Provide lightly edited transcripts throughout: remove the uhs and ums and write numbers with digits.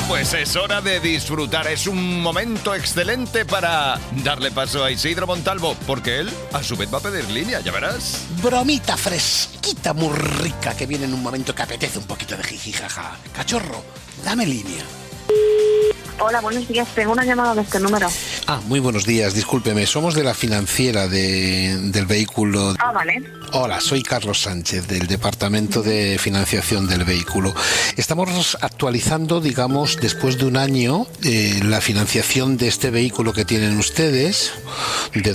Pues es hora de disfrutar. Es un momento excelente para darle paso a Isidro Montalvo, porque él, a su vez, va a pedir línea, ya verás. Bromita fresquita, muy rica, que viene en un momento que apetece un poquito de jijijaja. Cachorro, dame línea. Hola, buenos días. Tengo una llamada de este número. Muy buenos días. Discúlpeme, somos de la financiera del vehículo. Vale. Hola, soy Carlos Sánchez, del Departamento de Financiación del Vehículo. Estamos actualizando, digamos, después de un año, la financiación de este vehículo que tienen ustedes, de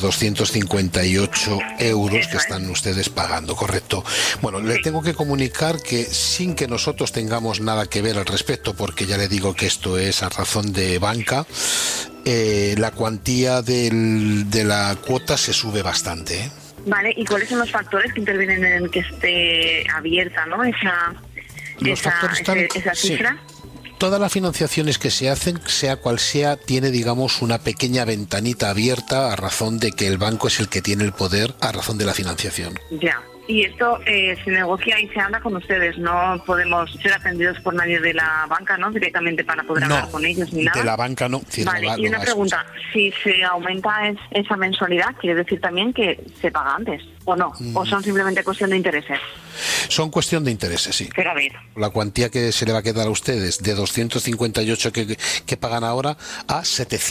258 euros que están ustedes pagando, ¿correcto? Bueno, le tengo que comunicar que sin que nosotros tengamos nada que ver al respecto, porque ya le digo que esto es a razón de banca, la cuantía de la cuota se sube bastante, ¿eh? Vale, ¿y cuáles son los factores que intervienen en que esté abierta, ¿no? esa cifra? Sí. Todas las financiaciones que se hacen, sea cual sea, tiene, digamos, una pequeña ventanita abierta a razón de que el banco es el que tiene el poder a razón de la financiación. Ya. Y esto se negocia y se habla con ustedes, no podemos ser atendidos por nadie de la banca, ¿no? Directamente para poder hablar con ellos ni nada. De la banca no. Vale, y una pregunta, si se aumenta esa mensualidad, ¿quiere decir también que se paga antes o no? ¿O son simplemente cuestión de intereses? Son cuestión de intereses, sí. Pero a ver. La cuantía que se le va a quedar a ustedes, de 258 que pagan ahora, a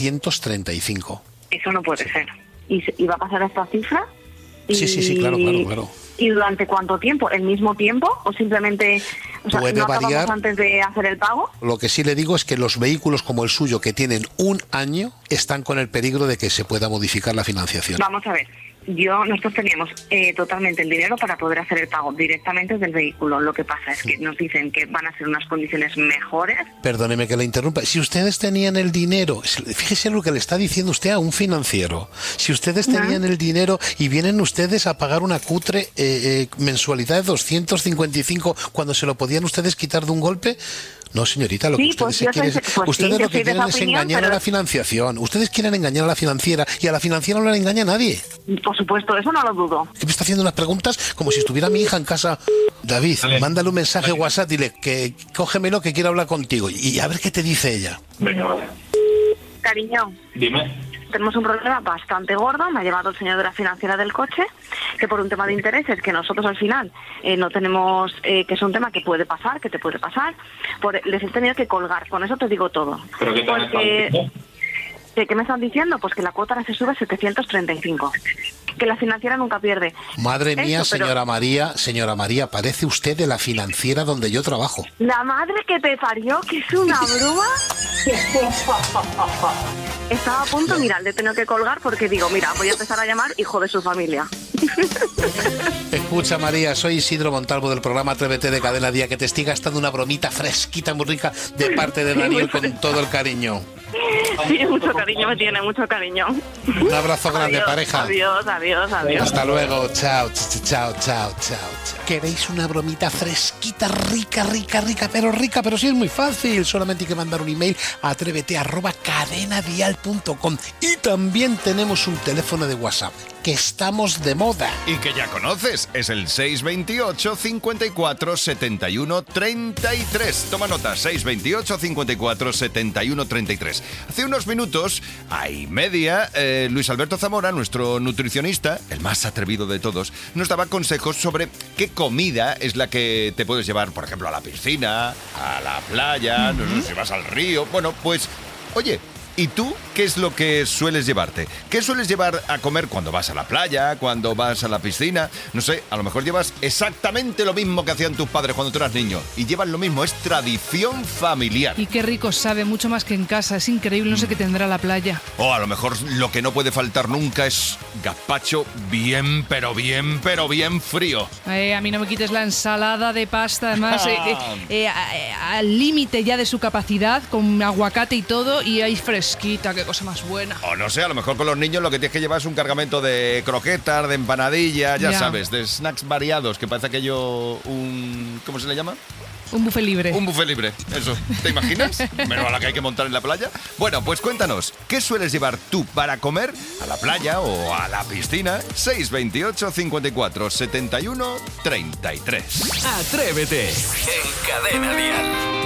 735. Eso no puede ser. ¿Y va a pasar esta cifra? Sí, claro. ¿Y durante cuánto tiempo? ¿El mismo tiempo? ¿O simplemente puede no variar acabamos antes de hacer el pago? Lo que sí le digo es que los vehículos como el suyo, que tienen un año, están con el peligro de que se pueda modificar la financiación. Vamos a ver. Nosotros teníamos totalmente el dinero para poder hacer el pago directamente del vehículo. Lo que pasa es que nos dicen que van a ser unas condiciones mejores. Perdóneme que la interrumpa. Si ustedes tenían el dinero, fíjese lo que le está diciendo usted a un financiero. Si ustedes tenían el dinero y vienen ustedes a pagar una cutre mensualidad de 255 cuando se lo podían ustedes quitar de un golpe. No, señorita, lo que ustedes lo que quieren es engañar a la financiación. Ustedes quieren engañar a la financiera y a la financiera no le engaña a nadie. Por supuesto, eso no lo dudo. ¿Qué me está haciendo unas preguntas como si estuviera mi hija en casa? David, mándale un mensaje WhatsApp, dile que cógemelo que quiero hablar contigo y a ver qué te dice ella. Venga, vale. Cariño. Dime. Tenemos un problema bastante gordo. Me ha llevado el señor de la financiera del coche, que por un tema de intereses, que nosotros al final no tenemos, que es un tema que puede pasar, que te puede pasar, les he tenido que colgar. Con eso te digo todo. ¿Pero qué tal está? ¿Qué me están diciendo? Pues que la cuota ahora se sube a 735. Que la financiera nunca pierde. Madre mía, señora María, parece usted de la financiera donde yo trabajo. La madre que te parió, que es una broma. Estaba a punto, mira, le he tenido que colgar porque digo, mira, voy a empezar a llamar hijo de su familia. Escucha, María, soy Isidro Montalvo del programa Atrévete de Cadena Día, que te estoy gastando una bromita fresquita, muy rica, de parte de Daniel, con todo el cariño. Sí, mucho cariño me tiene, mucho cariño. Un abrazo grande, pareja. Adiós. Hasta luego, chao. ¿Queréis una bromita fresquita, rica, pero sí es muy fácil? Solamente hay que mandar un email a atrévete@cadenadial.com. Y también tenemos un teléfono de WhatsApp, que estamos de moda. Y que ya conoces, es el 628 54 71 33. Toma nota, 628 54 71 33. Hace unos minutos, y media, Luis Alberto Zamora, nuestro nutricionista, el más atrevido de todos, nos daba consejos sobre qué comida es la que te puedes llevar, por ejemplo, a la piscina, a la playa, no sé si vas al río. Bueno, pues, oye, ¿y tú qué es lo que sueles llevarte? ¿Qué sueles llevar a comer cuando vas a la playa, cuando vas a la piscina? No sé, a lo mejor llevas exactamente lo mismo que hacían tus padres cuando tú eras niño. Y llevan lo mismo, es tradición familiar. Y qué rico sabe, mucho más que en casa. Es increíble, no sé qué tendrá la playa. O a lo mejor lo que no puede faltar nunca es gazpacho bien frío. A mí no me quites la ensalada de pasta, además, al límite ya de su capacidad, con aguacate y todo, y ahí fresquita, qué cosa más buena. O no sé, a lo mejor con los niños lo que tienes que llevar es un cargamento de croquetas, de empanadillas, ya sabes, de snacks variados, que parece aquello ¿cómo se le llama? Un buffet libre. Un buffet libre, eso. ¿Te imaginas? Menos a la que hay que montar en la playa. Bueno, pues cuéntanos, ¿qué sueles llevar tú para comer a la playa o a la piscina? 628 54 71 33. Atrévete en Cadena Dial.